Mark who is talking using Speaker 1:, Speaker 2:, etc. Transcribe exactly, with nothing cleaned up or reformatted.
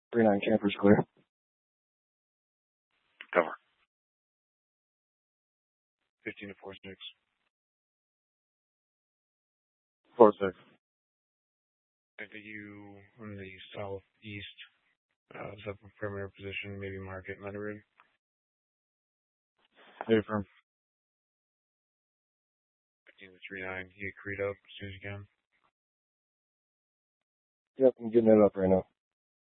Speaker 1: three nine campers clear.
Speaker 2: Cover.
Speaker 3: fifteen to four six.
Speaker 1: four six.
Speaker 3: I think you on the southeast, uh, is up a perimeter position, maybe market and let it rig.
Speaker 1: Hey, firm.
Speaker 3: fifteen to three nine. You get Creed up as soon as you can.
Speaker 1: Yep, I'm getting it up right now.